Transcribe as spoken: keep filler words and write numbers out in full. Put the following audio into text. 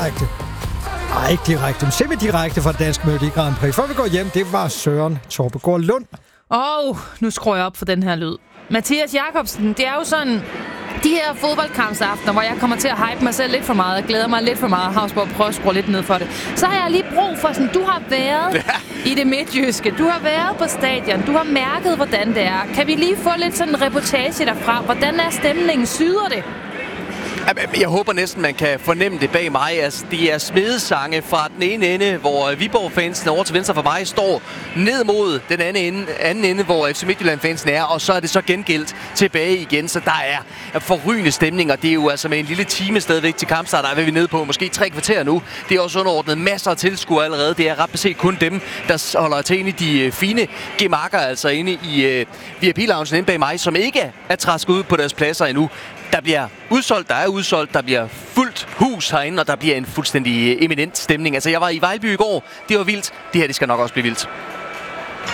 direkte. Nej, ikke direkte, men semi-direkte fra Dansk Melodi Grand Prix. Før vi går hjem, det var Søren Torpegaard Lund. Åh, oh, nu skruer jeg op for den her lyd. Mathias Jakobsen, det er jo sådan... De her fodboldkampsaftener, hvor jeg kommer til at hype mig selv lidt for meget, og glæder mig lidt for meget, Havsborg prøver at skrue lidt ned for det, så har jeg lige brug for sådan, du har været ja. i det midtjyske, du har været på stadion, du har mærket, hvordan det er. Kan vi lige få lidt sådan en reportage derfra? Hvordan er stemningen? Syder det? Jeg håber næsten, man kan fornemme det bag mig. Altså, det er smedesange fra den ene ende, hvor Viborg-fansen over til venstre for mig står ned mod den anden ende, anden ende hvor F C Midtjylland-fansen er, og så er det så gengældt tilbage igen. Så der er forrygende stemning, og det er jo altså med en lille time stadigvæk til kampstart. Der er vi nede på måske tre kvarter nu. Det er også underordnet masser af tilskuere allerede. Det er ret beset kun dem, der holder til inde i de fine gemakker, altså inde i uh, V I P-loungen inde bag mig, som ikke er trasket ud på deres pladser endnu. Der bliver udsolgt, der er udsolgt, der bliver fuldt hus herinde, og der bliver en fuldstændig eminent stemning. Altså, jeg var i Vejlby i går, det var vildt. Det her, det skal nok også blive vildt.